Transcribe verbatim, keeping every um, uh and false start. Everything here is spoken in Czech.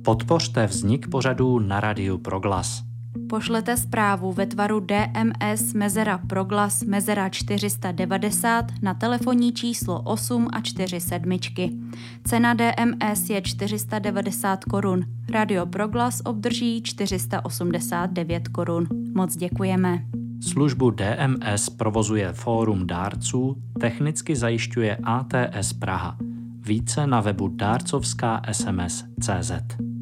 Podpořte vznik pořadů na Radiu Proglas. Pošlete zprávu ve tvaru D M S mezera proglas mezera čtyři set devadesát na telefonní číslo osm a čtyři sedmičky. Cena D M S je čtyři sta devadesát korun. Radio Proglas obdrží čtyři sta osmdesát devět korun. Moc děkujeme. Službu D M S provozuje Fórum dárců, technicky zajišťuje A T S Praha. Více na webu dárcovská es em es tečka cé zet.